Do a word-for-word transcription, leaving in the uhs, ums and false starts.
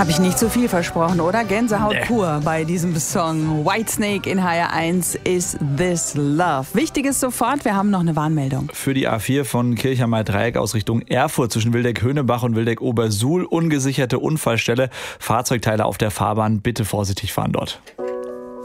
Habe ich nicht zu viel versprochen, oder? Gänsehaut nee. pur bei diesem Song. Whitesnake in H R eins, Is This Love? Wichtiges sofort, wir haben noch eine Warnmeldung. Für die A vier von Kirchheim-Dreieck aus Richtung Erfurt zwischen Wildeck-Höhnebach und Wildeck-Obersuhl ungesicherte Unfallstelle. Fahrzeugteile auf der Fahrbahn, bitte vorsichtig fahren dort.